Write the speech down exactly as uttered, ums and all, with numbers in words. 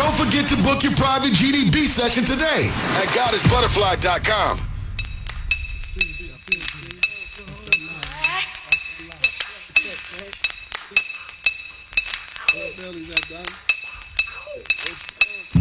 Don't forget to book your private G D B session today at goddess butterfly dot com. Belly's that done.